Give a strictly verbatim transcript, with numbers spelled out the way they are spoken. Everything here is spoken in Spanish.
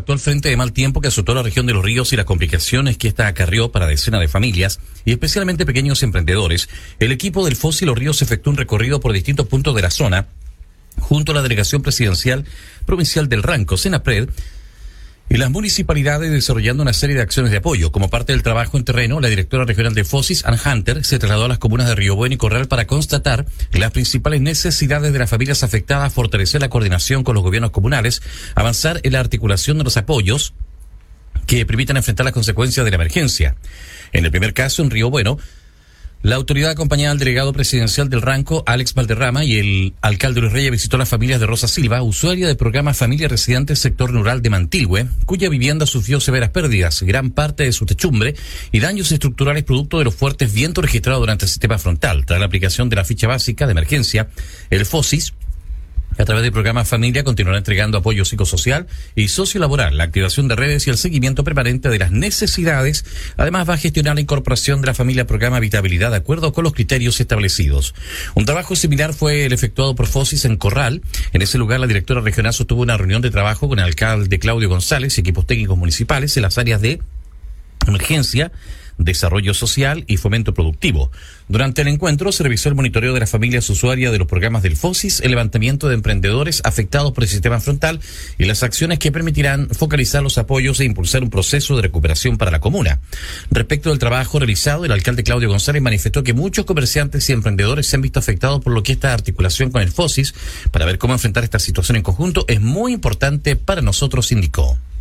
actual frente de mal tiempo que azotó la región de Los Ríos y las complicaciones que esta acarreó para decenas de familias y especialmente pequeños emprendedores, el equipo del F O S y Los Ríos efectuó un recorrido por distintos puntos de la zona junto a la Delegación Presidencial Provincial del Ranco, Senapred, y las municipalidades desarrollando una serie de acciones de apoyo. Como parte del trabajo en terreno, la directora regional de F O S I S, Ann Hunter, se trasladó a las comunas de Río Bueno y Corral para constatar las principales necesidades de las familias afectadas, fortalecer la coordinación con los gobiernos comunales, avanzar en la articulación de los apoyos que permitan enfrentar las consecuencias de la emergencia. En el primer caso, en Río Bueno, la autoridad acompañada al delegado presidencial del Ranco, Alex Valderrama, y el alcalde Luis Reyes visitó las familias de Rosa Silva, usuaria del programa Familia Residente Sector Rural de Mantilhue, cuya vivienda sufrió severas pérdidas, gran parte de su techumbre y daños estructurales producto de los fuertes vientos registrados durante el sistema frontal. Tras la aplicación de la ficha básica de emergencia, el F O S I S, a través del programa Familia, continuará entregando apoyo psicosocial y sociolaboral, la activación de redes y el seguimiento permanente de las necesidades. Además, va a gestionar la incorporación de la familia al programa Habitabilidad de acuerdo con los criterios establecidos. Un trabajo similar fue el efectuado por F O S I S en Corral. En ese lugar, la directora regional sostuvo una reunión de trabajo con el alcalde Claudio González y equipos técnicos municipales en las áreas de emergencia, desarrollo social y fomento productivo. Durante el encuentro se revisó el monitoreo de las familias usuarias de los programas del F O S I S, el levantamiento de emprendedores afectados por el sistema frontal y las acciones que permitirán focalizar los apoyos e impulsar un proceso de recuperación para la comuna. Respecto del trabajo realizado, el alcalde Claudio González manifestó que muchos comerciantes y emprendedores se han visto afectados por lo que esta articulación con el F O S I S para ver cómo enfrentar esta situación en conjunto es muy importante para nosotros, indicó.